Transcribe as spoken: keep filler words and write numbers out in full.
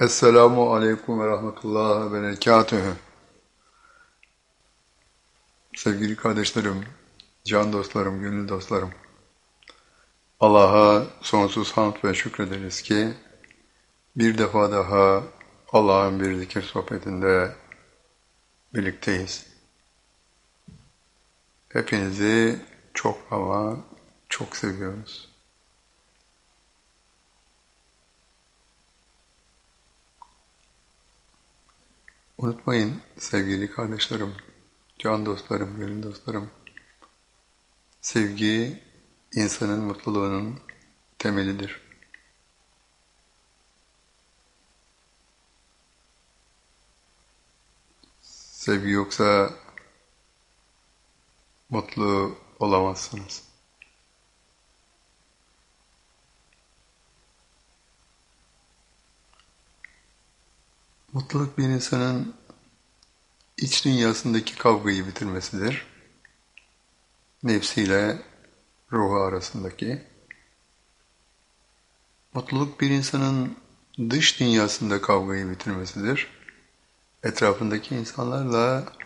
Esselamu Aleyküm ve Rahmetullah ve Berekatühü. Sevgili kardeşlerim, can dostlarım, gönül dostlarım. Allah'a sonsuz hamd ve şükrederiz ki bir defa daha Allah'ın bir zikir sohbetinde birlikteyiz. Hepinizi çok ama çok seviyoruz. Unutmayın sevgili kardeşlerim, can dostlarım, gönül dostlarım. Sevgi insanın mutluluğunun temelidir. Sevgi yoksa mutlu olamazsınız. Mutluluk bir insanın iç dünyasındaki kavgayı bitirmesidir. Nefsiyle ruhu arasındaki. Mutluluk bir insanın dış dünyasında kavgayı bitirmesidir. Etrafındaki insanlarla